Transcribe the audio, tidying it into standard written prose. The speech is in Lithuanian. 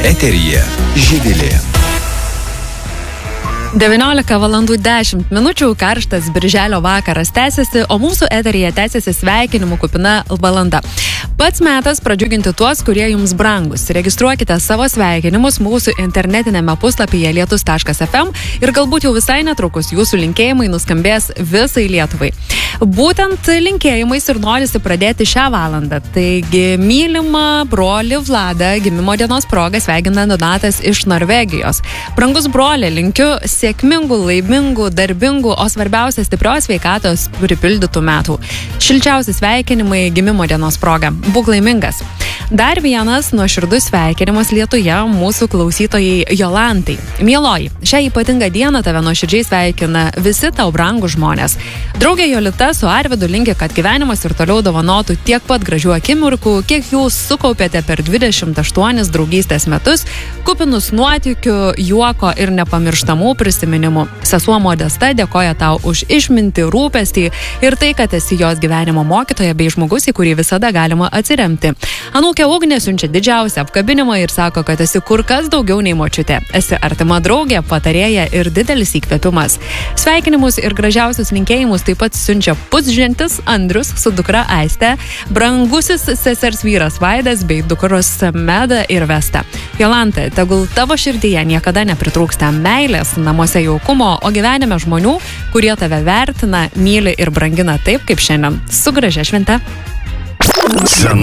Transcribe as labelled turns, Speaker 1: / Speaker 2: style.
Speaker 1: Eteryje Živilė.
Speaker 2: 19:10 min. Karštas birželio vakaras tęsiasi, o mūsų eteryje tęsiasi sveikinimų kupina valanda. Pats metas pradžiuginti tuos, kurie jums brangus. Registruokite savo sveikinimus mūsų internetinėme puslapyje lietus.fm ir galbūt jau visai netrukus jūsų linkėjimai nuskambės visai Lietuvai. Būtent linkėjimais ir norisi pradėti šią valandą. Taigi, mylimą brolį Vladą gimimo dienos proga sveikina Donatas iš Norvegijos. Brangus broli, linkiu sėkmingų, laimingų, darbingų, o svarbiausia stiprios sveikatos pripildytų metų. Šilčiausi sveikinimai gimimo dienos proga. Būk laimingas. Dar vienas nuoširdus sveikinimas Lietuje mūsų klausytojai Jolantai. Mieloji, šią ypatingą dieną tave nuoširdžiai sveikina visi tau brangūs žmonės. Draugė Jolita su Arvidu linki, kad gyvenimas ir toliau dovanotų tiek pat gražių akimirkų, kiek jūs sukaupėte per 28 draugystės metus, kupinus nuotykių, juoko ir nepamirštamų prisiminimų. Sesuo Modesta dėkoja tau už išmintį, rūpestį ir tai, kad esi jos gyvenimo mokytoja bei žmogus, į kurį visada galima atsiremti. Anūkė Ugnė siunčia didžiausią apkabinimą ir sako, kad esi kur kas daugiau nei močiutė. Esi artima draugė, patarėja ir didelis įkvėpimas. Sveikinimus ir gražiausius linkėjimus taip pat siunčia pusžentis Andrius su dukra Aiste, brangusis sesers vyras Vaidas bei dukros Meda ir Vesta. Jolanta, tegul tavo širdyje niekada nepritrūksta meilės, namuose jaukumo, o gyvenime žmonių, kurie tave vertina, myli ir brangina taip kaip šiandien. Su gražia švente.